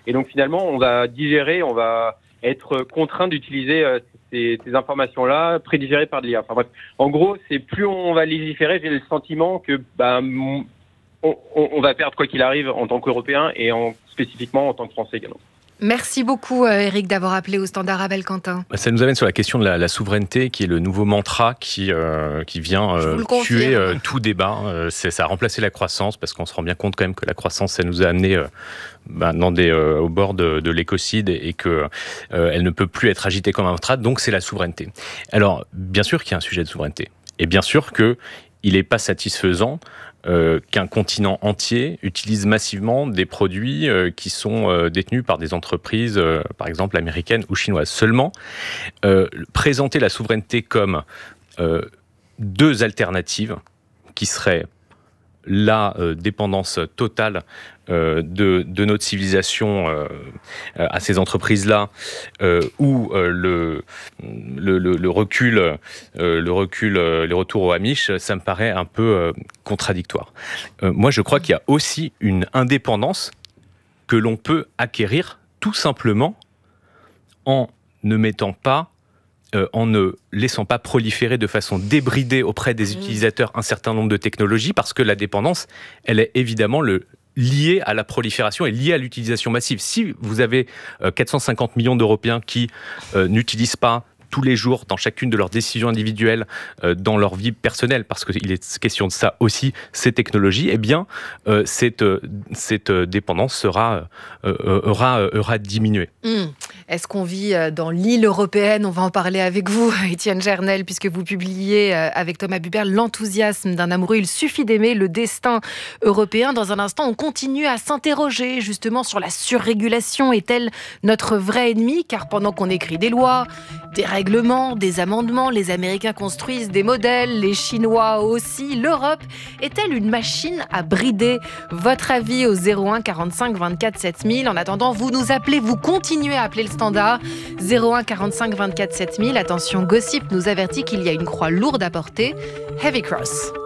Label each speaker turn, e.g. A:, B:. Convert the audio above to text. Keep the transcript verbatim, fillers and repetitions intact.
A: Et donc finalement, on va digérer, on va être contraint d'utiliser euh, ces, ces informations-là prédigérées par de l'I A. Enfin bref, en gros, c'est plus on va légiférer, j'ai le sentiment que bah, on, on, on va perdre quoi qu'il arrive en tant qu'Européens et en, spécifiquement en tant que Français également.
B: Merci beaucoup, Eric, d'avoir appelé au Standard Abel Quentin.
C: Ça nous amène sur la question de la, la souveraineté, qui est le nouveau mantra qui, euh, qui vient euh, tuer euh, tout débat. Euh, c'est, ça a remplacé la croissance, parce qu'on se rend bien compte quand même que la croissance, ça nous a amené euh, ben, dans des, euh, au bord de, de l'écocide et qu'elle euh, ne peut plus être agitée comme un mantra. Donc c'est la souveraineté. Alors, bien sûr qu'il y a un sujet de souveraineté. Et bien sûr qu'il n'est pas satisfaisant Euh, qu'un continent entier utilise massivement des produits euh, qui sont euh, détenus par des entreprises, euh, par exemple américaines ou chinoises. Seulement, euh, présenter la souveraineté comme euh, deux alternatives qui seraient la euh, dépendance totale euh, de, de notre civilisation euh, à ces entreprises-là, euh, ou euh, le, le, le, le recul, euh, le recul, euh, les retours aux Amish, ça me paraît un peu euh, contradictoire. Euh, moi, je crois qu'il y a aussi une indépendance que l'on peut acquérir tout simplement en ne mettant pas Euh, en ne laissant pas proliférer de façon débridée auprès des utilisateurs un certain nombre de technologies, parce que la dépendance, elle est évidemment le, liée à la prolifération et liée à l'utilisation massive. Si vous avez euh, quatre cent cinquante millions d'Européens qui euh, n'utilisent pas tous les jours, dans chacune de leurs décisions individuelles, euh, dans leur vie personnelle, parce qu'il est question de ça aussi, ces technologies, eh bien, euh, cette, euh, cette dépendance sera, euh, aura, aura diminué.
B: Mmh. Est-ce qu'on vit dans l'île européenne ? On va en parler avec vous, Étienne Gernel, puisque vous publiez avec Thomas Buberl L'enthousiasme d'un amoureux. Il suffit d'aimer le destin européen. Dans un instant, on continue à s'interroger justement sur la surrégulation. Est-elle notre vrai ennemi ? Car pendant qu'on écrit des lois, des règlements, des amendements, les Américains construisent des modèles, les Chinois aussi. L'Europe est-elle une machine à brider ? Votre avis au zéro un quarante-cinq vingt-quatre sept mille. En attendant, vous nous appelez, vous continuez à appeler le standard zéro un quarante-cinq vingt-quatre sept mille. Attention, Gossip nous avertit qu'il y a une croix lourde à porter. Heavy Cross.